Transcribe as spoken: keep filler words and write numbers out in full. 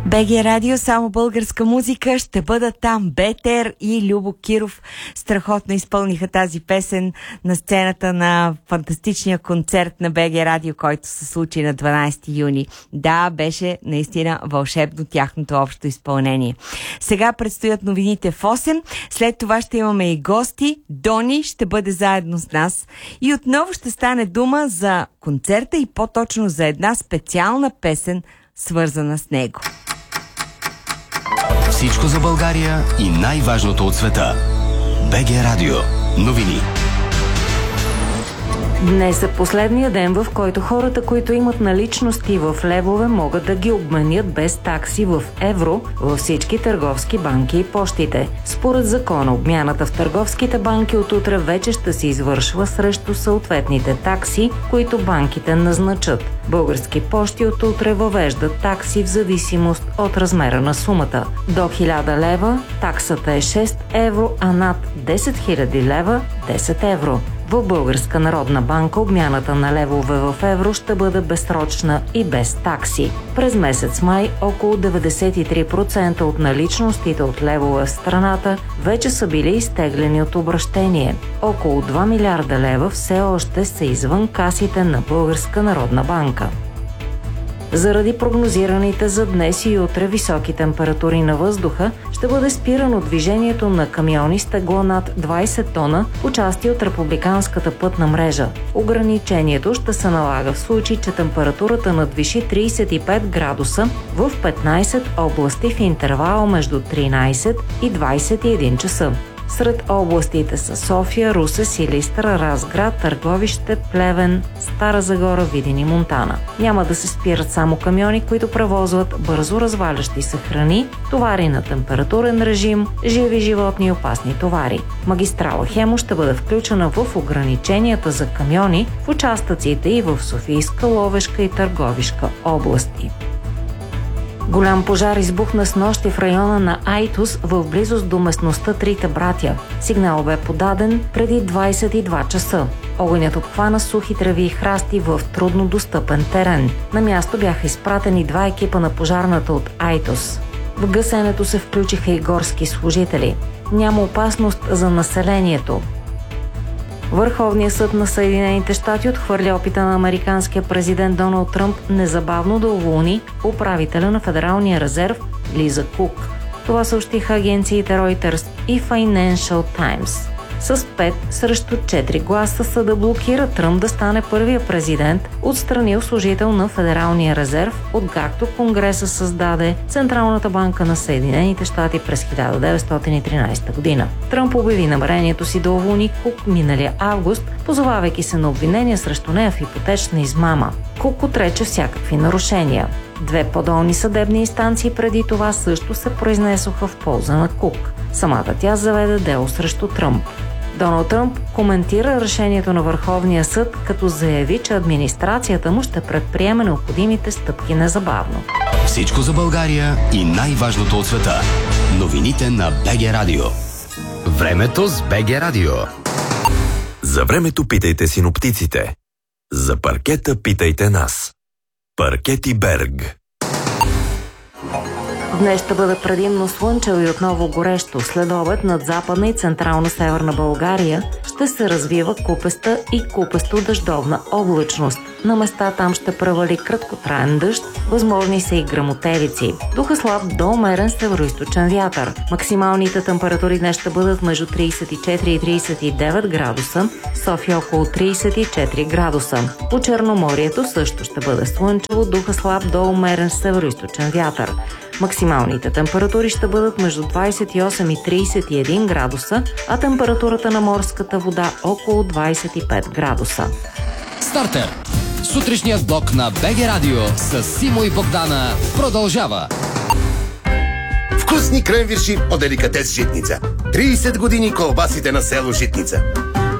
БГ Радио, само българска музика. Ще бъда там. Бетер и Любо Киров страхотно изпълниха тази песен на сцената на фантастичния концерт на БГ Радио, който се случи на дванайсети юни. Да, беше наистина вълшебно тяхното общо изпълнение. Сега предстоят новините в осем. След това ще имаме и гости. Дони ще бъде заедно с нас. И отново ще стане дума за концерта и по-точно за една специална песен, свързана с него. Всичко за България и най-важното от света. БГ Радио. Новини. Днес е последния ден, в който хората, които имат наличности в левове, могат да ги обменят без такси в евро във всички търговски банки и пощите. Според закона, обмяната в търговските банки от утре вече ще се извършва срещу съответните такси, които банките назначат. Български пощи от утре въвеждат такси в зависимост от размера на сумата. До хиляда лева таксата е шест евро, а над десет хиляди лева десет евро. В Българска народна банка обмяната на левове в евро ще бъде безсрочна и без такси. През месец май около деветдесет и три процента от наличностите от левове в страната вече са били изтеглени от обращение. Около два милиарда лева все още са извън касите на Българска народна банка. Заради прогнозираните за днес и утре високи температури на въздуха, ще бъде спирано движението на камиони с тегло над двайсет тона по части от републиканската пътна мрежа. Ограничението ще се налага в случай, че температурата надвиши трийсет и пет градуса в петнайсет области в интервал между тринайсет и двайсет и един часа. Сред областите са София, Русе, Силистра, Разград, Търговище, Плевен, Стара Загора, Видин и Монтана. Няма да се спират само камиони, които превозват бързо развалящи се храни, товари на температурен режим, живи животни и опасни товари. Магистрала Хемус ще бъде включена в ограниченията за камиони в участъците и в Софийска, Ловешка и Търговишка области. Голям пожар избухна снощи в района на Айтос в близост до местността Трите братя. Сигнал бе подаден преди двайсет и два часа. Огънят обхвана сухи треви и храсти в трудно достъпен терен. На място бяха изпратени два екипа на пожарната от Айтос. В гасенето се включиха и горски служители. Няма опасност за населението. Върховният съд на Съединените щати отхвърля опита на американския президент Доналд Тръмп незабавно да уволни управителя на Федералния резерв Лиза Кук. Това съобщиха агенциите Reuters и Financial Times. С пет срещу четири гласа съда блокира Тръмп да стане първия президент, отстранил служител на Федералния резерв, откакто Конгреса създаде Централната банка на Съединените щати през хиляда деветстотин и тринайсета година. Тръмп обяви намерението си да уволни Кук миналия август, позовавайки се на обвинения срещу нея в ипотечна измама. Кук отрече всякакви нарушения. Две по-долни съдебни инстанции преди това също се произнесоха в полза на Кук. Самата тя заведе дело срещу Тръмп. Доналд Тръмп коментира решението на Върховния съд, като заяви, че администрацията му ще предприеме необходимите стъпки незабавно. Всичко за България и най-важното от света. Новините на БГ Радио. Времето с БГ Радио. За времето питайте синоптиците. За паркета питайте нас. Паркети Берг. Днес ще бъде предимно слънчево и отново горещо. След обед над западна и централна северна България ще се развива купеста и купесто дъждовна облачност. На места там ще превали краткотраен дъжд, възможни са и гръмотевици. Духа слаб до умерен североизточен вятър. Максималните температури днес ще бъдат между трийсет и четири и трийсет и девет градуса, София около трийсет и четири градуса. По Черноморието също ще бъде слънчево, духа слаб до умерен североизточен вятър. Максималните температури ще бъдат между двайсет и осем и трийсет и един градуса, а температурата на морската вода около двайсет и пет градуса. Стартер! Сутрешният блок на БГ Радио с Симо и Богдана продължава. Вкусни кренвирши от деликатес Житница. трийсет години колбасите на село Житница.